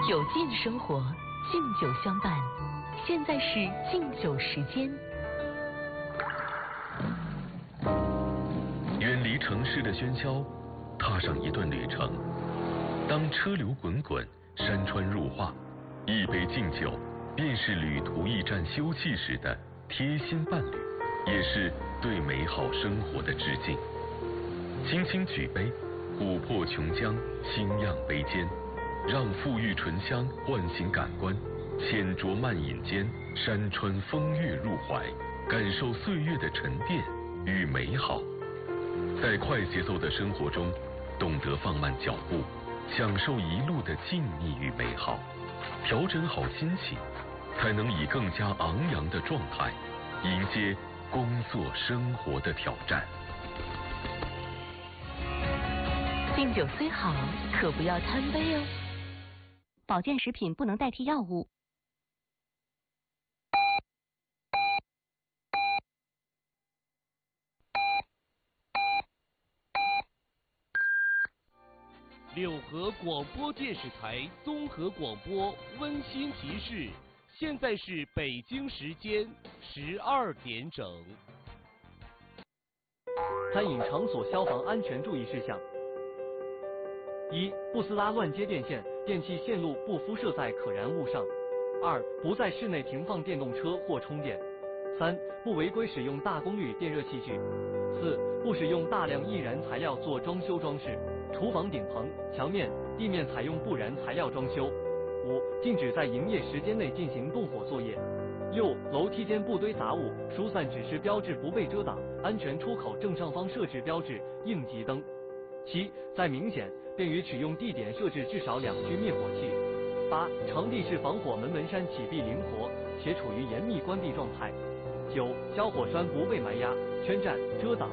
有劲生活，敬酒相伴。现在是敬酒时间。 远离城市的喧嚣，踏上一段旅程。当车流滚滚，山川入画，一杯敬酒，便是旅途驿站休憩时的贴心伴侣，也是对美好生活的致敬。轻轻举杯，琥珀琼浆，星漾杯间，让馥郁醇香唤醒感官，浅酌慢饮间，山川风月入怀，感受岁月的沉淀与美好。在快节奏的生活中，懂得放慢脚步，享受一路的静谧与美好，调整好心情，才能以更加昂扬的状态迎接工作生活的挑战。 敬酒虽好，可不要贪杯哦。 保健食品不能代替药物。 六合广播电视台综合广播温馨提示：现在是北京时间12点整。 餐饮场所消防安全注意事项：1. 不撕拉乱接电线，电器线路不敷设在可燃物上；2. 不在室内停放电动车或充电；3. 不违规使用大功率电热器具；4. 不使用大量易燃材料做装修装饰，厨房顶棚、墙面、地面采用不燃材料装修；5. 禁止在营业时间内进行动火作业；6. 楼梯间不堆杂物，疏散指示标志不被遮挡，安全出口正上方设置标志应急灯；7. 在明显便于取用地点设置至少2具灭火器；8. 场地是防火门扇启闭灵活且处于严密关闭状态；9. 消火栓不被埋压、圈占、遮挡，